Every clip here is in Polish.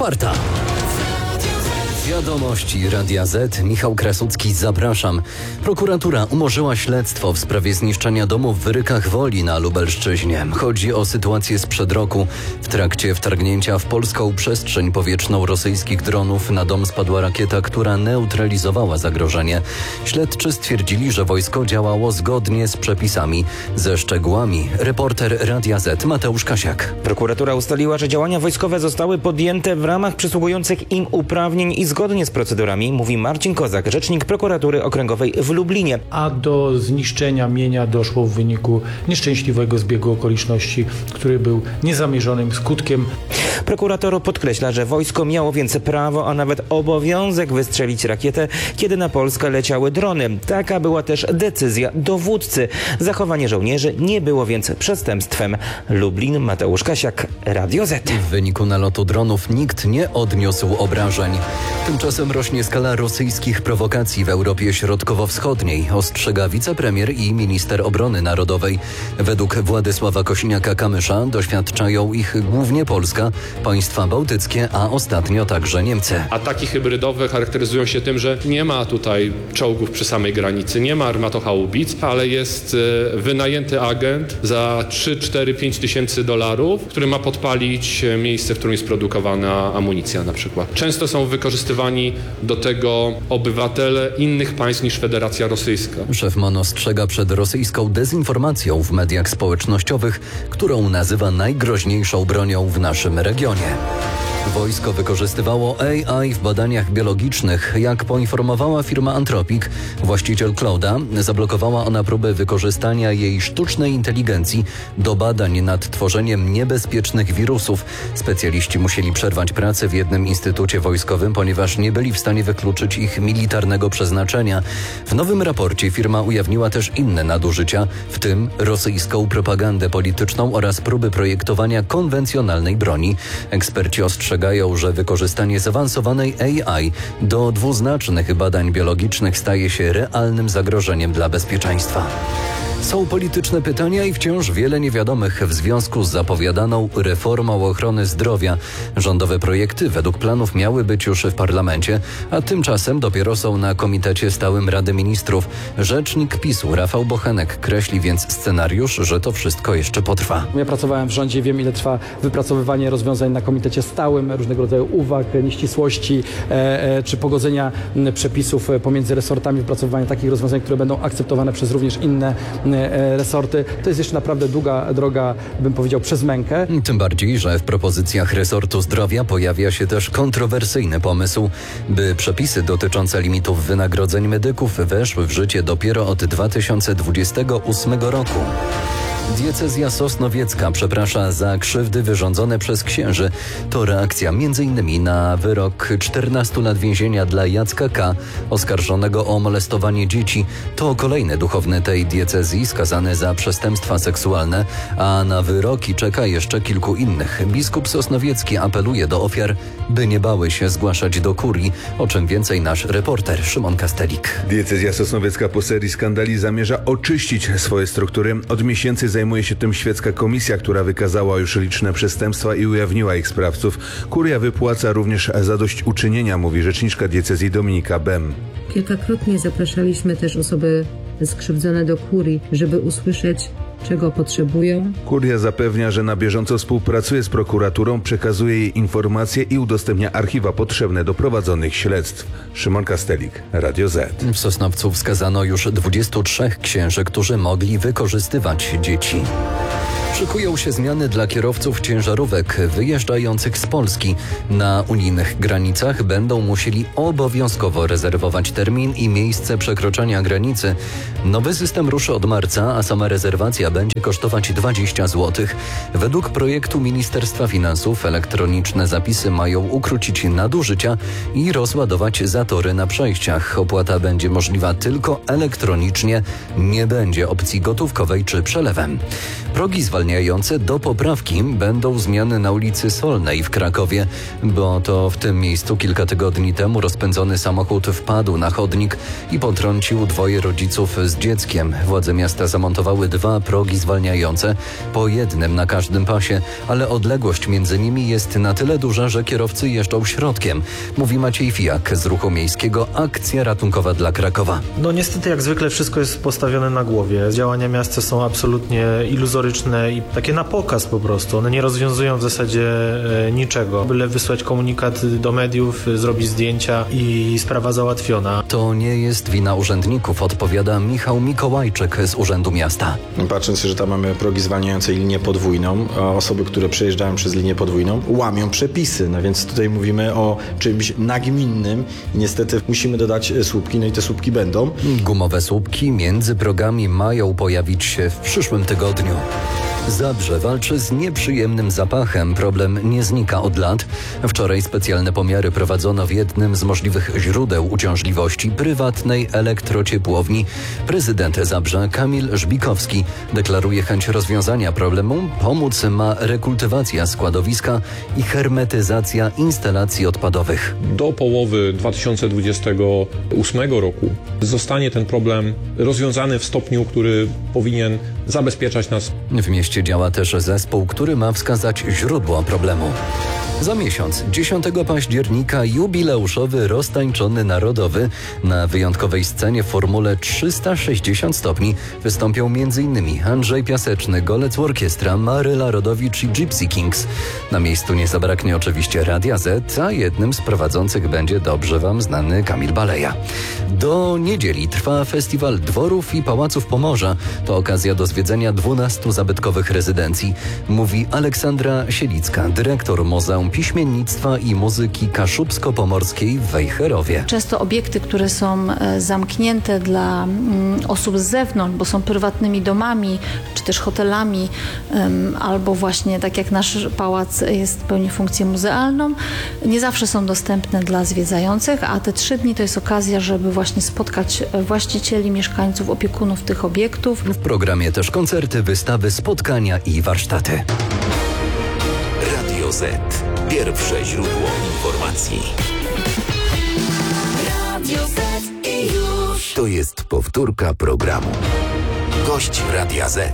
4. Wiadomości Radia Z. Michał Krasucki, zapraszam. Prokuratura umorzyła śledztwo w sprawie zniszczenia domu w Wyrykach Woli na Lubelszczyźnie. Chodzi o sytuację sprzed roku. W trakcie wtargnięcia w polską przestrzeń powietrzną rosyjskich dronów na dom spadła rakieta, która neutralizowała zagrożenie. Śledczy stwierdzili, że wojsko działało zgodnie z przepisami. Ze szczegółami reporter Radia Z Mateusz Kasiak. Prokuratura ustaliła, że działania wojskowe zostały podjęte w ramach przysługujących im uprawnień i zgodnie z procedurami, mówi Marcin Kozak, rzecznik prokuratury okręgowej w Lublinie. A do zniszczenia mienia doszło w wyniku nieszczęśliwego zbiegu okoliczności, który był niezamierzonym skutkiem. Prokurator podkreśla, że wojsko miało więc prawo, a nawet obowiązek wystrzelić rakietę, kiedy na Polskę leciały drony. Taka była też decyzja dowódcy. Zachowanie żołnierzy nie było więc przestępstwem. Lublin, Mateusz Kasiak, Radio Z. W wyniku nalotu dronów nikt nie odniósł obrażeń. Tymczasem rośnie skala rosyjskich prowokacji w Europie Środkowo-Wschodniej, ostrzega wicepremier i minister obrony narodowej. Według Władysława Kosiniaka-Kamysza doświadczają ich głównie Polska, państwa bałtyckie, a ostatnio także Niemcy. Ataki hybrydowe charakteryzują się tym, że nie ma tutaj czołgów przy samej granicy, nie ma armatochaubic, ale jest wynajęty agent za 3, 4, 5 tysięcy dolarów, który ma podpalić miejsce, w którym jest produkowana amunicja na przykład. Często są wykorzystywani do tego obywatele innych państw niż Federacja Rosyjska. Szef MON ostrzega przed rosyjską dezinformacją w mediach społecznościowych, którą nazywa najgroźniejszą bronią w naszym regionie. Wojsko wykorzystywało AI w badaniach biologicznych. Jak poinformowała firma Anthropic, właściciel Clouda, zablokowała ona próby wykorzystania jej sztucznej inteligencji do badań nad tworzeniem niebezpiecznych wirusów. Specjaliści musieli przerwać pracę w jednym instytucie wojskowym, ponieważ nie byli w stanie wykluczyć ich militarnego przeznaczenia. W nowym raporcie firma ujawniła też inne nadużycia, w tym rosyjską propagandę polityczną oraz próby projektowania konwencjonalnej broni. Eksperci ostrzegają, że wykorzystanie zaawansowanej AI do dwuznacznych badań biologicznych staje się realnym zagrożeniem dla bezpieczeństwa. Są polityczne pytania i wciąż wiele niewiadomych w związku z zapowiadaną reformą ochrony zdrowia. Rządowe projekty według planów miały być już w parlamencie, a tymczasem dopiero są na Komitecie Stałym Rady Ministrów. Rzecznik PiS-u Rafał Bochenek kreśli więc scenariusz, że to wszystko jeszcze potrwa. Ja pracowałem w rządzie, wiem ile trwa wypracowywanie rozwiązań na Komitecie Stałym, różnego rodzaju uwag, nieścisłości czy pogodzenia przepisów pomiędzy resortami, wypracowywanie takich rozwiązań, które będą akceptowane przez również inne resorty. To jest jeszcze naprawdę długa droga, bym powiedział, przez mękę. Tym bardziej, że w propozycjach resortu zdrowia pojawia się też kontrowersyjny pomysł, by przepisy dotyczące limitów wynagrodzeń medyków weszły w życie dopiero od 2028 roku. Diecezja sosnowiecka przeprasza za krzywdy wyrządzone przez księży. To reakcja m.in. na wyrok 14 lat więzienia dla Jacka K., oskarżonego o molestowanie dzieci. To kolejny duchowny tej diecezji skazany za przestępstwa seksualne, a na wyroki czeka jeszcze kilku innych. Biskup sosnowiecki apeluje do ofiar, by nie bały się zgłaszać do kurii, o czym więcej nasz reporter Szymon Kastelik. Diecezja sosnowiecka po serii skandali zamierza oczyścić swoje struktury. Od miesięcy zajmuje się tym świecka komisja, która wykazała już liczne przestępstwa i ujawniła ich sprawców. Kuria wypłaca również zadośćuczynienia, mówi rzeczniczka diecezji Dominika Bem. Kilkakrotnie zapraszaliśmy też osoby skrzywdzone do kurii, żeby usłyszeć, czego potrzebują. Kuria zapewnia, że na bieżąco współpracuje z prokuraturą, przekazuje jej informacje i udostępnia archiwa potrzebne do prowadzonych śledztw. Szymon Kastelik, Radio Z. W Sosnowcu wskazano już 23 księży, którzy mogli wykorzystywać dzieci. Szykują się zmiany dla kierowców ciężarówek wyjeżdżających z Polski. Na unijnych granicach będą musieli obowiązkowo rezerwować termin i miejsce przekroczenia granicy. Nowy system ruszy od marca, a sama rezerwacja będzie kosztować 20 zł. Według projektu Ministerstwa Finansów elektroniczne zapisy mają ukrócić nadużycia i rozładować zatory na przejściach. Opłata będzie możliwa tylko elektronicznie, nie będzie opcji gotówkowej czy przelewem. Progi zwalniania zwalniające. Do poprawki będą zmiany na ulicy Solnej w Krakowie, bo to w tym miejscu kilka tygodni temu rozpędzony samochód wpadł na chodnik i potrącił 2 rodziców z dzieckiem. Władze miasta zamontowały 2 progi zwalniające, po jednym na każdym pasie, ale odległość między nimi jest na tyle duża, że kierowcy jeżdżą środkiem. Mówi Maciej Fijak z Ruchu Miejskiego, akcja ratunkowa dla Krakowa. No niestety jak zwykle wszystko jest postawione na głowie. Działania miasta są absolutnie iluzoryczne i takie na pokaz po prostu. One nie rozwiązują w zasadzie niczego. Byle wysłać komunikat do mediów, zrobić zdjęcia i sprawa załatwiona. To nie jest wina urzędników, odpowiada Michał Mikołajczyk z Urzędu Miasta. Patrząc, że tam mamy progi zwalniające i linię podwójną, a osoby, które przejeżdżają przez linię podwójną, łamią przepisy. No więc tutaj mówimy o czymś nagminnym i niestety musimy dodać słupki, no i te słupki będą. Gumowe słupki między progami mają pojawić się w przyszłym tygodniu. Zabrze walczy z nieprzyjemnym zapachem. Problem nie znika od lat. Wczoraj specjalne pomiary prowadzono w jednym z możliwych źródeł uciążliwości, prywatnej elektrociepłowni. Prezydent Zabrza Kamil Żbikowski deklaruje chęć rozwiązania problemu. Pomóc ma rekultywacja składowiska i hermetyzacja instalacji odpadowych. Do połowy 2028 roku zostanie ten problem rozwiązany w stopniu, który powinien zabezpieczać nas. W mieście działa też zespół, który ma wskazać źródło problemu. Za miesiąc, 10 października, jubileuszowy roztańczony narodowy. Na wyjątkowej scenie w formule 360 stopni wystąpią m.in. Andrzej Piaseczny, Golec Orkiestra, Maryla Rodowicz i Gypsy Kings. Na miejscu nie zabraknie oczywiście Radia Z, a jednym z prowadzących będzie dobrze Wam znany Kamil Baleja. Do niedzieli trwa Festiwal Dworów i Pałaców Pomorza. To okazja do zwiedzenia 12 zabytkowych rezydencji. Mówi Aleksandra Sielicka, dyrektor Muzeum Piśmiennictwa i Muzyki Kaszubsko-Pomorskiej w Wejherowie. Często obiekty, które są zamknięte dla osób z zewnątrz, bo są prywatnymi domami, czy też hotelami, albo właśnie tak jak nasz pałac pełni funkcję muzealną, nie zawsze są dostępne dla zwiedzających, a te 3 dni to jest okazja, żeby właśnie spotkać właścicieli, mieszkańców, opiekunów tych obiektów. W programie też koncerty, wystawy, spotkania i warsztaty. Radio Z. Pierwsze źródło informacji. Radio Z i już. To jest powtórka programu. Gość Radia Z.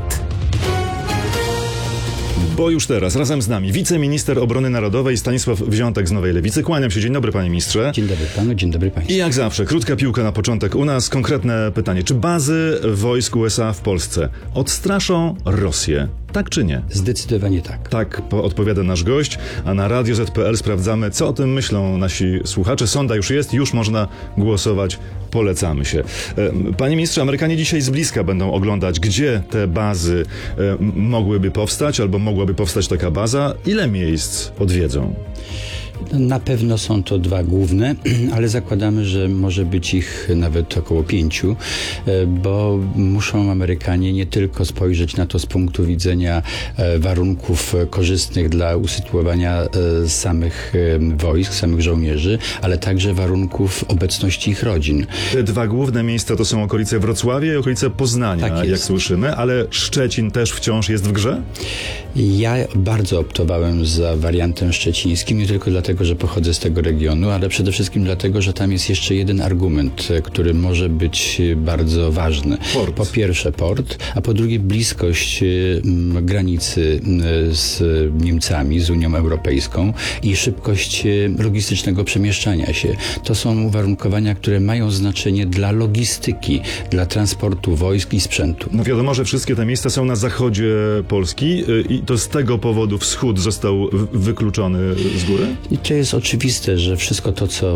Bo już teraz razem z nami wiceminister obrony narodowej Stanisław Wziątek z Nowej Lewicy. Kłaniam się. Dzień dobry, panie ministrze. Dzień dobry panu, dzień dobry państwu. I jak zawsze, krótka piłka na początek. U nas konkretne pytanie. Czy bazy wojsk USA w Polsce odstraszą Rosję? Tak czy nie? Zdecydowanie tak. Tak odpowiada nasz gość, a na Radio Z.pl sprawdzamy, co o tym myślą nasi słuchacze. Sonda już jest, już można głosować. Polecamy się. Panie ministrze, Amerykanie dzisiaj z bliska będą oglądać, gdzie te bazy mogłyby powstać, albo mogłaby powstać taka baza. Ile miejsc odwiedzą? Na pewno są to 2 główne, ale zakładamy, że może być ich nawet około 5, bo muszą Amerykanie nie tylko spojrzeć na to z punktu widzenia warunków korzystnych dla usytuowania samych wojsk, samych żołnierzy, ale także warunków obecności ich rodzin. Te 2 główne miejsca to są okolice Wrocławia i okolice Poznania, tak jak słyszymy, ale Szczecin też wciąż jest w grze? Ja bardzo optowałem za wariantem szczecińskim, nie tylko dlatego, że pochodzę z tego regionu, ale przede wszystkim dlatego, że tam jest jeszcze jeden argument, który może być bardzo ważny. Port. Po pierwsze port, a po drugie bliskość granicy z Niemcami, z Unią Europejską i szybkość logistycznego przemieszczania się. To są uwarunkowania, które mają znaczenie dla logistyki, dla transportu wojsk i sprzętu. No wiadomo, że wszystkie te miejsca są na zachodzie Polski i to z tego powodu wschód został wykluczony z góry? I to jest oczywiste, że wszystko to, co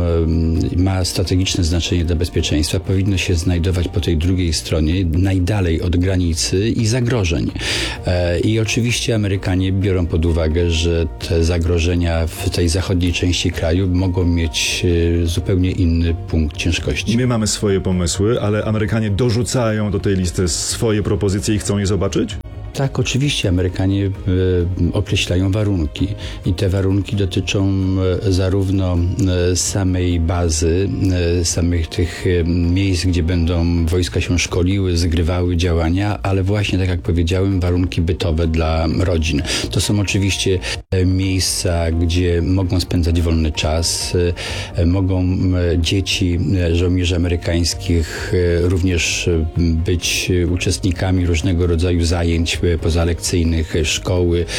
ma strategiczne znaczenie dla bezpieczeństwa, powinno się znajdować po tej drugiej stronie, najdalej od granicy i zagrożeń. I oczywiście Amerykanie biorą pod uwagę, że te zagrożenia w tej zachodniej części kraju mogą mieć zupełnie inny punkt ciężkości. My mamy swoje pomysły, ale Amerykanie dorzucają do tej listy swoje propozycje i chcą je zobaczyć? Tak, oczywiście Amerykanie określają warunki i te warunki dotyczą zarówno samej bazy, samych tych miejsc, gdzie będą wojska się szkoliły, zgrywały działania, ale właśnie, tak jak powiedziałem, warunki bytowe dla rodzin. To są oczywiście miejsca, gdzie mogą spędzać wolny czas, mogą dzieci żołnierzy amerykańskich również być uczestnikami różnego rodzaju zajęć pozalekcyjnych, szkoły,